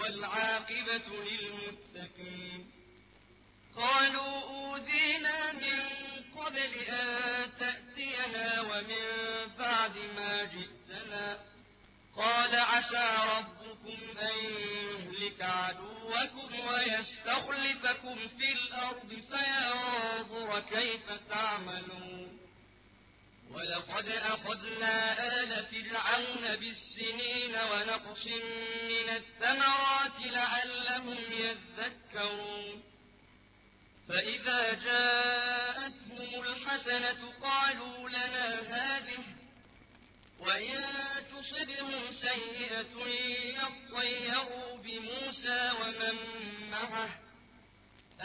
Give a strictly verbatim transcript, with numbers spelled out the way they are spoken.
والعاقبة للمتقين. قالوا أوذينا من قبل أن تأتينا ومن بعد ما جئتنا. قال عسى ربكم أن يهلك عدوكم ويستخلفكم في الأرض فينظر كيف تعملون. ولقد أخذنا آل فرعون بالسنين ونقص من الثمرات لعلهم يذكرون. فإذا جاءتهم الحسنة قالوا لنا هذه، وإن تصبهم سيئة يطيروا بموسى ومن معه